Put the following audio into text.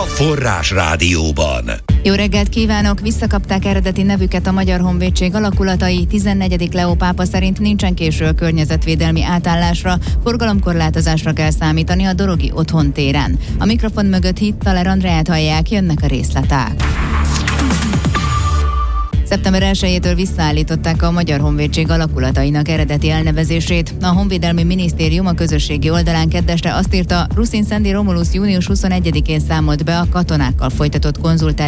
Forrás Rádióban. Jó reggelt kívánok! Visszakapták eredeti nevüket a Magyar Honvédség alakulatai. 14. Leó pápa szerint nincsen késő a környezetvédelmi átállásra, forgalomkorlátozásra kell számítani a Dorogi Otthon téren. A mikrofon mögött Hittaler Andreát hallják, jönnek a részletek. Szeptember 1-től visszaállították a Magyar Honvédség alakulatainak eredeti elnevezését. A Honvédelmi Minisztérium a közösségi oldalán keddesre azt írta, Ruszin Szendi Romulus június 21-én számolt be a katonákkal folytatott konzultációt